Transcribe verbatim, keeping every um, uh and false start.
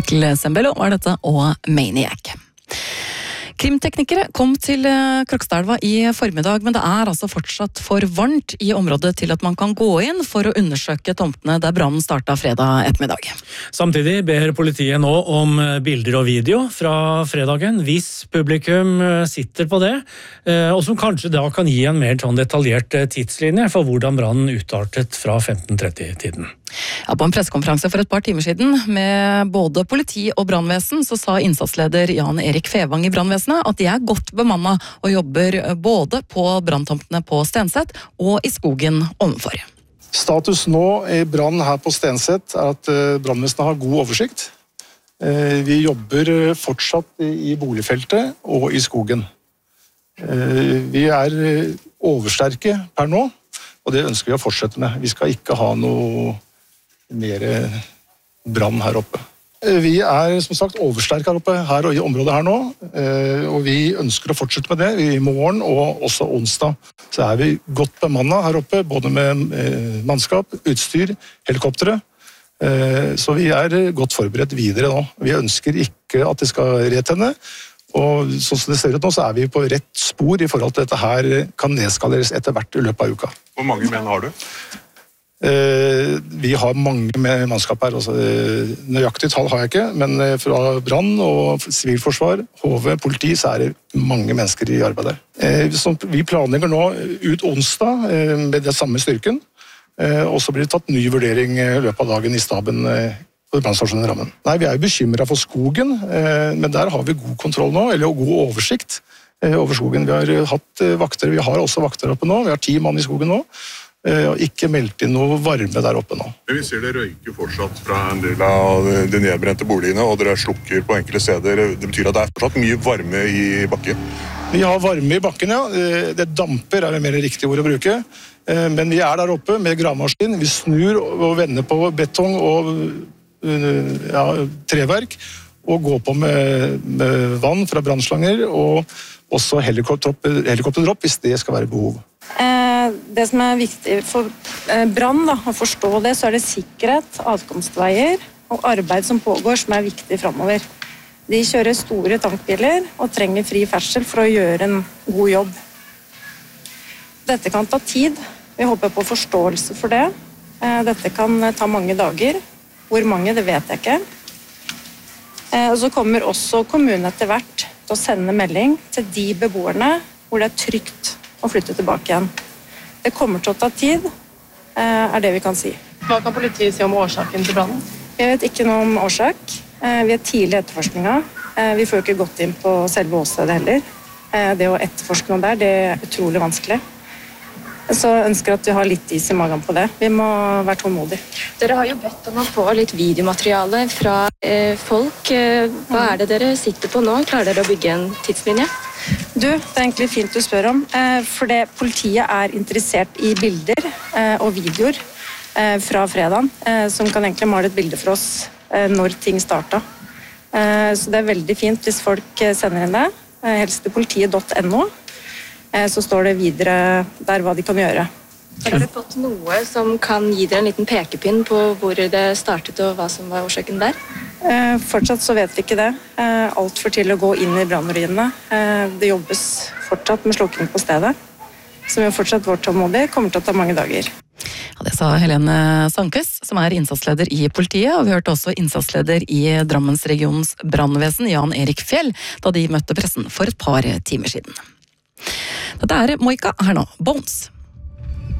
Michael Sembello var dette og Maniac. Krimteknikere kom til Krokstadelva i formiddag, men det er altså fortsatt for varmt i området til at man kan gå inn for å undersøke tomtene der brannen startet fredag ettermiddag. Samtidig ber politiet nå om bilder og video fra fredagen, hvis publikum sitter på det, og som kanskje da kan gi en mer sånn detaljert tidslinje for hvordan brannen utartet fra femten tretti-tiden. Ja, på en pressekonferanse for et par timer siden med både politi og brannvesen så sa innsatsleder Jan Erik Fevang i brannvesenet at de er godt bemannet og jobber både på branntomtene på Stenset og i skogen ovenfor. Status nå i brann her på Stenset er at brannvesenet har god oversikt. Vi jobber fortsatt i boligfeltet og i skogen. Vi er oversterke per nå, og det ønsker vi å fortsette med. Vi skal ikke ha noe mer brann her oppe. Vi er som sagt oversterke her oppe, her og i området her nå, og vi ønsker å fortsette med det. I morgen og også onsdag så er vi godt bemannet her oppe, både med mannskap, utstyr, helikoptere, så vi er godt forberedt videre nå. Vi ønsker ikke at det skal retenne, og sånn som det ser ut nå så er vi på rett spor i forhold til dette her kan nedskaleres etter hvert i løpet av uka. Hvor mange menn har du? Vi har mange med mannskap her, altså, nøyaktig tall har jeg ikke, men fra brann og sivilforsvar, H V, politi, så er det mange mennesker i arbeid der. Så vi planlegger nå ut onsdag med den samme styrken, og så blir det tatt ny vurdering i løpet av dagen i staben på brannstasjonen i Rammen. Nei, vi er jo bekymret for skogen, men der har vi god kontroll nå, eller god oversikt over skogen. Vi har hatt vakter, vi har også vakter oppe nå, vi har ti mann i skogen nå, og ikke meldt inn noe varme der oppe nå. Men vi ser det røyker fortsatt fra en del av de nedbrente boligene, og dere slukker på enkelte steder. Det betyr at det er fortsatt mye varme i bakken? Vi har varme i bakken, ja. Det damper er det mer riktig ord å bruke. Men vi er der oppe med gravemaskin. Vi snur og vender på betong og ja, treverk, og går på med, med vann fra brannslanger, og også helikopterdropp hvis det skal være behov. Det som er viktig for brann, da, å forstå det, så er det sikkerhet, adkomstveier og arbeid som pågår som er viktig fremover. De kjører store tankbiler og trenger fri ferdsel for å gjøre en god jobb. Dette kan ta tid. Vi håper på forståelse for det. Dette kan ta mange dager. Hvor mange, det vet jeg ikke. Og så kommer også kommunen etter hvert til å sende melding til de beboerne hvor det er trygt å flytte tilbake igjen. Det kommer til å ta tid, er det vi kan si. Hva kan politiet si om årsaken til brannen? Vi vet ikke noe om årsak. Vi er tidlig i etterforskninga. Vi får ikke gått inn på selve åstedet heller. Det å etterforske noe der, det er utrolig vanskelig. Så ønsker jeg at du har litt is i magen på det. Vi må være tålmodige. Dere har jo bedt om å få litt videomateriale fra eh, folk. Hva er det dere sitter på nå? Klarer dere å bygge en tidslinje? Du, det er egentlig fint du spør om, for det politiet er interessert i bilder og videoer fra fredagen, som kan egentlig male et bilde for oss når ting startet. Så det er veldig fint hvis folk sender inn det. Helst til politiet punktum no, så står det videre der hva de kan gjøre. Har dere fått noe som kan gi dere en liten pekepinn på hvor det startet og hva som var årsaken der? Eh, fortsatt så vet vi ikke det. Eh, alt for til å gå inn i brannruinene. Eh, det jobbes fortsatt med slukking på stedet. Så vi har fortsatt vårt tålmodig, kommer til å ta mange dager. Ja, det sa Helene Sankes, som er innsatsleder i politiet, og vi hørte også innsatsleder i Drammensregionens brannvesen, Jan Erik Fjell, da de møtte pressen for et par timer siden. Dette er Moika her nå, Bones.